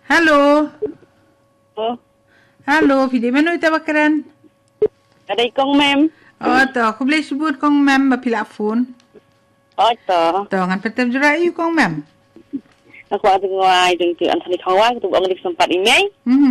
Halo. Oh, Halo, Fidi mana kita bakaran? ada ikong mem. Oh, tu aku boleh sebut kong mem bapila phone. Oh, to. Tu ngan petem jura iu kong mem. Aku ada ngawai dengan Anthony Kawan tu orang di sempat ini.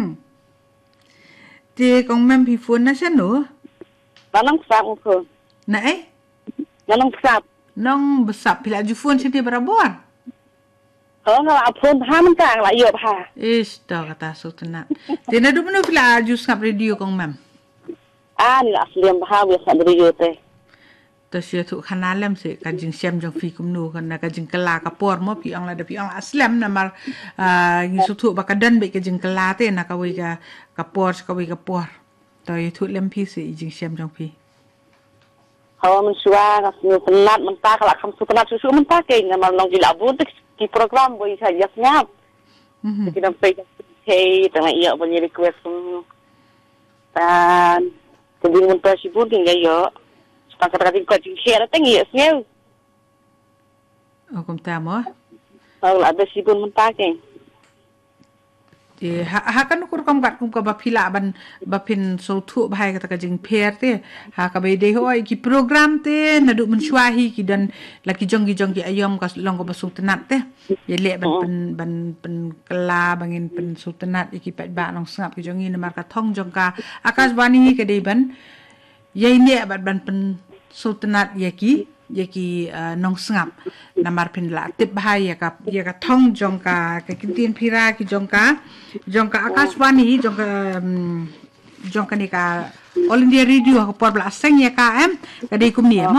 Ti kong mem pi phone na siya no? Nanang pesap aku. Na Nanang pesap. nong besap pila ju phone siya ti berabor. Kalau nggak apun haman kang lah iya bah. Ish, tu kata sultanat. Ti na du mana pila ju ngap radio kong mem. Ni lah asli yang bah biasa dari yo teh. Tu siya tu kanalem si kajing siam jong fi kumnu kan na kajing kela kapor mo pi ang la da pi ang aslam na mar ngi sutu bakadan be kajing kela te na kawi ka kapor kapor. Tu itu lem pi si jing siam jong fi. Kalau mensuah kasih penat mentah kalau kamu penat susu mentah kayak nama long gila abun di program boleh saja nyap. Kita sampai hey tengah iya punya request dan kemudian mentah si pun tinggal yo. Sekarang kata-kata kau tinggal tinggi ya senyum. Oh, kum tamo. Kalau ada si pun mentah kayak. Kan ukur kam kat kum ka bapila ban bapin sotu bahai kata kajing per te ka be de hoi ki program te nadu mensuahi ki dan laki jong ki ayom ka long ko sultanat te ye le ban kela bangin pen sultanat iki pat ba nong sngap ki jongi na mar ka thong jong ka akasbani ke de ban ye ne ban pen sultanat ye ki nong sngap namar pin la tip bahai ya ka thong jong ka kintin phira ki jong ka akaswani jong ka ni ka all india radio ko por bla seng ya ka em ka de kum ni